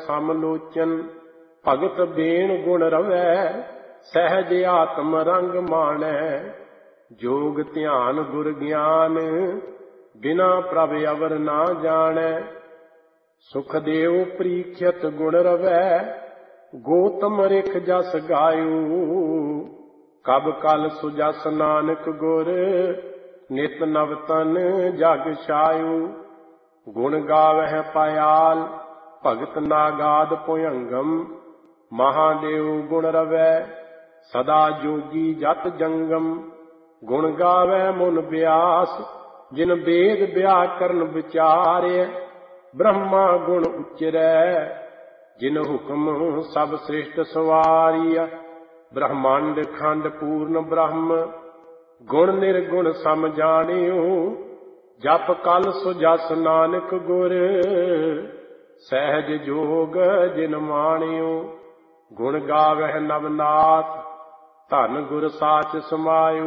ਸਮਲੋਚਨ। ਭਗਤ ਬੇਣ ਗੁਣ ਰਵੈ ਸਹਿਜ ਆਤਮ ਰੰਗ ਮਾਣੈ। ਜੋਗ ਧਿਆਨ ਗੁਰ ਗਿਆਨ ਬਿਨਾ ਪ੍ਰਭ ਅਵਰ ਨਾ ਜਾਣੈ। ਸੁਖਦੇਵ ਪ੍ਰੀਖਿਅਤ ਗੁਣ ਰਵੈ ਗੋਤਮ ਰਿਖ ਜਸ ਗਾਇਓ। ਕਬ ਕਲ ਸੁਜਸ ਨਾਨਕ ਗੁਰ ਨਿਤ ਨਵ ਤਨ ਜਗ ਛਾਇਓ। ਗੁਣ ਗਾਵਹਿ ਪਾਇਆਲ ਭਗਤ ਨਾਗਾਦ ਭੁਯੰਗਮ। ਮਹਾਦੇਵ ਗੁਣ ਰਵੈ ਸਦਾ ਜੋਗੀ ਜਤ ਜੰਗਮ। ਗੁਣ ਗਾਵੈ ਮੁਨ ਬਿਆਸ ਜਿਨ ਬੇਦ ਬਿਆਕਰਨ ਵਿਚਾਰੈ। ਬ੍ਰਹਮਾ ਗੁਣ ਉਚਰੈ ਜਿਨ ਹੁਕਮ ਸਭ ਸ੍ਰਿਸ਼ਟ ਸਵਾਰੀਆ। ਬ੍ਰਹਮੰਡ ਖੰਡ ਪੂਰਨ ਬ੍ਰਹਮ ਗੁਣ ਨਿਰਗੁਣ ਸਮ ਜਾਣਿਓ। ਜਪ ਕਲ ਸੁਜਸ ਨਾਨਕ ਗੁਰ ਸਹਿਜ ਜੋਗ ਜਿਨ ਮਾਣਿਓ। ਗੁਣ ਗਾਵਹਿ ਨਵਨਾਥ ਧਨ ਗੁਰ ਸਾਚ ਸਮਾਇਓ।